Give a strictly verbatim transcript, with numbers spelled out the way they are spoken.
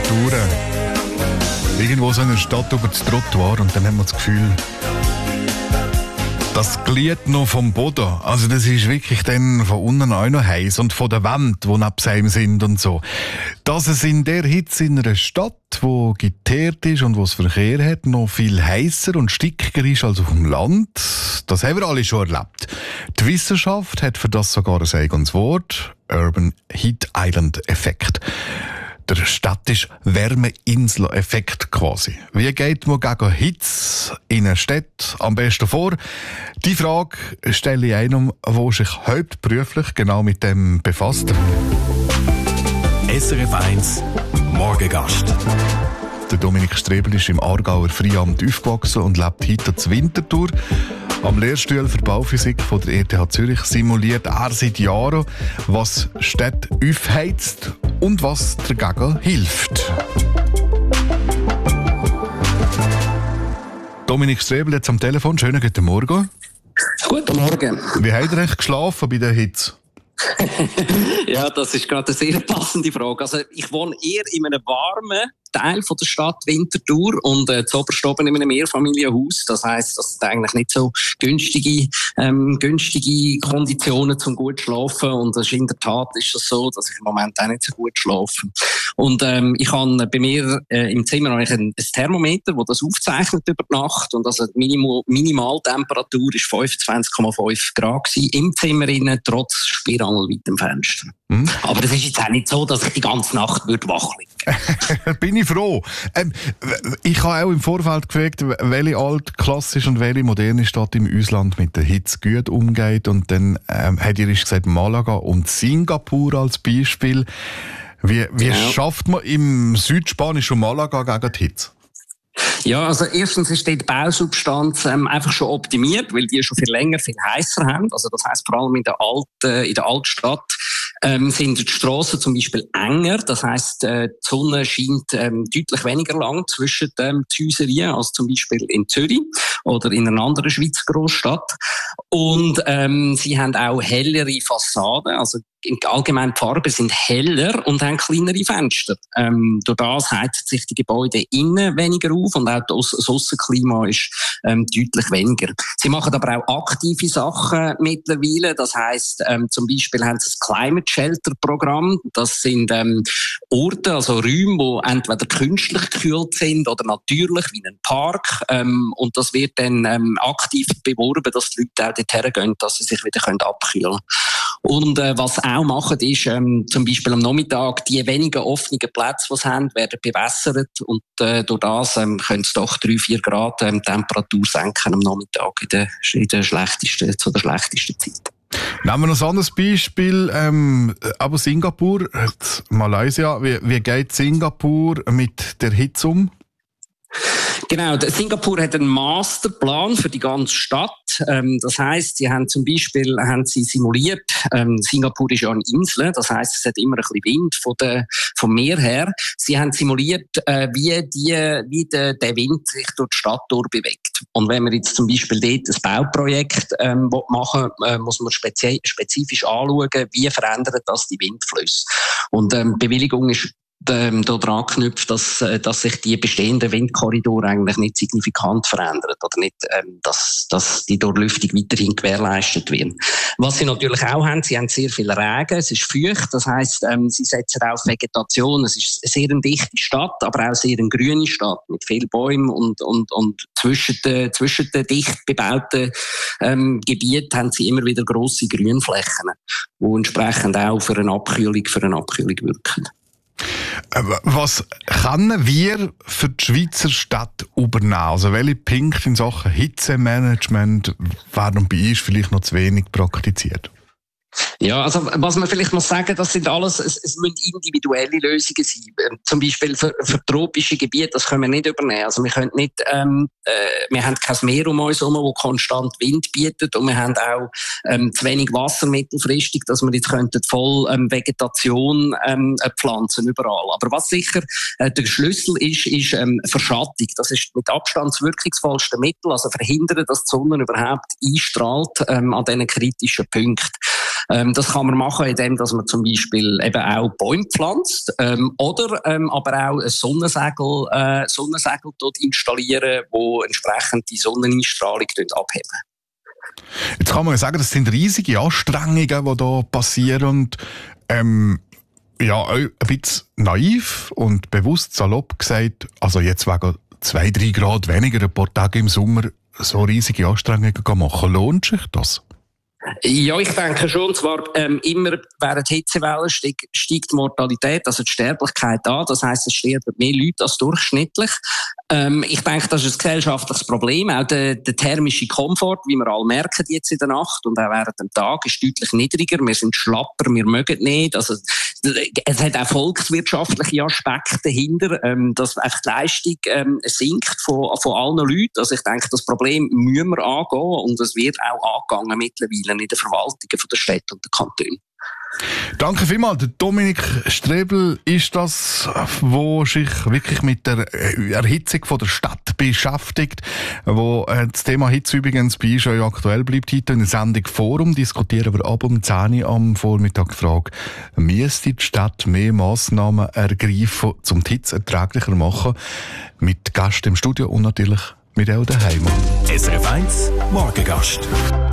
Temperaturen. Irgendwo so in einer Stadt über das Trottoir und dann haben wir das Gefühl, das glied noch vom Boden. Also das ist wirklich dann von unten auch noch heiß und von der Wand, die neben einem sind und so. Dass es in der Hitze in einer Stadt, wo geteert ist und wo es Verkehr hat, noch viel heißer und stickiger ist als auf dem Land, das haben wir alle schon erlebt. Die Wissenschaft hat für das sogar ein eigenes Wort: Urban Heat Island Effekt. Der städtische Wärmeinsel-Effekt quasi. Wie geht man gegen Hitze in einer Stadt am besten vor? Die Frage stelle ich einem, der sich hauptberuflich genau mit dem befasst. S R F eins Morgengast. Der Dominik Strebel ist im Aargauer Freiamt aufgewachsen und lebt heute zur Winterthur. Am Lehrstuhl für Bauphysik von der E T H Zürich simuliert er seit Jahren, was Städte aufheizt und was dagegen hilft. Dominik Strebel jetzt am Telefon. Schönen guten Morgen. Guten Morgen. Wie habt ihr eigentlich geschlafen bei der Hitze? Ja, das ist gerade eine sehr passende Frage. Also ich wohne eher in einem warmen Teil von der Stadt Winterthur und äh, zuoberst oben in einem Mehrfamilienhaus. Das heisst, das sind eigentlich nicht so günstige, ähm, günstige Konditionen zum gut schlafen. Und das ist in der Tat ist das so, dass ich im Moment auch nicht so gut schlafe. Und ähm, ich habe bei mir äh, im Zimmer eigentlich ein, ein Thermometer, das das aufzeichnet über die Nacht. Und also die Minimal- Minimaltemperatur war fünfundzwanzig Komma fünf Grad gewesen, im Zimmer innen, trotz Spirale weit im Fenster. Mhm. Aber es ist jetzt auch nicht so, dass ich die ganze Nacht würde wach liegen. Bin ich froh. Ähm, ich habe auch im Vorfeld gefragt, welche altklassische und welche moderne Stadt im Ausland mit der Hitze gut umgeht. Und dann ähm, hat ihr gesagt Malaga und Singapur als Beispiel. Wie, wie ja. schafft man im südspanischen Malaga gegen die Hitze? Ja, also erstens ist die Bausubstanz ähm, einfach schon optimiert, weil die schon viel länger, viel heißer haben. Also das heisst vor allem in der alten, in der Altstadt ähm, sind die Strassen zum Beispiel enger. Das heisst, äh, die Sonne scheint ähm, deutlich weniger lang zwischen den Häuserien als zum Beispiel in Zürich oder in einer anderen Schweizer Großstadt. Und ähm, sie haben auch hellere Fassaden, also allgemein die Farben sind heller und haben kleinere Fenster. Ähm, durch das heizen sich die Gebäude innen weniger auf und auch das Aussenklima ist ähm, deutlich weniger. Sie machen aber auch aktive Sachen mittlerweile. Das heisst, ähm, zum Beispiel haben sie das Climate Shelter Programm. Das sind ähm, Orte, also Räume, die entweder künstlich gekühlt sind oder natürlich, wie ein Park. Ähm, und das wird dann ähm, aktiv beworben, dass die Leute auch dorthin gehen, dass sie sich wieder abkühlen können. Und äh, was auch machen, ist ähm, zum Beispiel am Nachmittag die wenigen offenen Plätze, die sie haben, werden bewässert und äh, durch das ähm, können sie doch drei, vier Grad ähm, Temperatur senken am Nachmittag in der, in der schlechtesten, zu der schlechtesten Zeit. Nehmen wir noch ein anderes Beispiel, ähm, aber Singapur, Malaysia, wie, wie geht Singapur mit der Hitze um? Genau, Singapur hat einen Masterplan für die ganze Stadt. Ähm, das heisst, sie haben zum Beispiel haben sie simuliert, ähm, Singapur ist ja eine Insel, das heisst, es hat immer ein bisschen Wind von der, vom Meer her. Sie haben simuliert, äh, wie, die, wie der, der Wind sich durch die Stadt durchbewegt. Und wenn man jetzt zum Beispiel dort ein Bauprojekt ähm, machen will, äh, muss man spezi- spezifisch anschauen, wie verändert das die Windflüsse. Und ähm, Bewilligung ist Ähm, daran knüpft, dass, äh, dass sich die bestehenden Windkorridore eigentlich nicht signifikant verändern oder nicht, ähm, dass, dass die Durchlüftung weiterhin gewährleistet wird. Was sie natürlich auch haben, sie haben sehr viel Regen, es ist feucht, das heisst, ähm, sie setzen auf Vegetation, es ist eine sehr dichte Stadt, aber auch sehr eine grüne Stadt mit vielen Bäumen und, und, und zwischen den, zwischen den dicht bebauten ähm, Gebieten haben sie immer wieder grosse Grünflächen, die entsprechend auch für eine Abkühlung, für eine Abkühlung wirken. Was können wir für die Schweizer Stadt übernehmen? Also welche Punkte in Sachen Hitzemanagement werden bei uns vielleicht noch zu wenig praktiziert? Ja, also was man vielleicht muss sagen, das sind alles, es, es müssen individuelle Lösungen sein. Zum Beispiel für, für tropische Gebiete, das können wir nicht übernehmen. Also wir können nicht, ähm, äh, wir haben kein Meer um uns herum, das konstant Wind bietet, und wir haben auch ähm, zu wenig Wasser mittelfristig, dass wir jetzt könnten voll ähm, Vegetation ähm, pflanzen überall. Aber was sicher äh, der Schlüssel ist, ist ähm, Verschattung. Das ist mit Abstand das wirkungsvollste Mittel, also verhindern, dass die Sonne überhaupt einstrahlt ähm, an diesen kritischen Punkten. Ähm, das kann man machen, indem dass man zum Beispiel eben auch Bäume pflanzt ähm, oder ähm, aber auch ein Sonnensegel, äh, Sonnensegel dort installieren, wo entsprechend die Sonneneinstrahlung abheben. Jetzt kann man ja sagen, das sind riesige Anstrengungen, die da passieren. Und, ähm, ja, ein bisschen naiv und bewusst salopp gesagt, also jetzt wegen zwei, drei Grad weniger ein paar Tage im Sommer so riesige Anstrengungen machen. Lohnt sich das? Ja, ich denke schon. Zwar ähm, immer während Hitzewellen steigt, steigt die Mortalität, also die Sterblichkeit an. Das heisst, es sterben mehr Leute als durchschnittlich. Ähm, ich denke, das ist ein gesellschaftliches Problem. Auch der, der thermische Komfort, wie wir alle merken jetzt in der Nacht und auch während dem Tag, ist deutlich niedriger. Wir sind schlapper, wir mögen nicht. Also, es hat auch volkswirtschaftliche Aspekte dahinter, ähm, dass einfach die Leistung ähm, sinkt von, von allen Leuten. Also ich denke, das Problem müssen wir angehen und es wird auch angegangen mittlerweile in den Verwaltungen der Städte und der Kantone. Danke vielmals. Der Dominik Strebel ist das, wo sich wirklich mit der Erhitzung von der Stadt beschäftigt, wo das Thema Hitze übrigens bei uns schon aktuell bleibt. Heute in der Sendung Forum diskutieren wir ab um zehn Uhr am Vormittag die Frage, müsste die Stadt mehr Massnahmen ergreifen, um die Hitze erträglicher zu machen? Mit Gast im Studio und natürlich mit auch daheim. S R F eins Morgengast.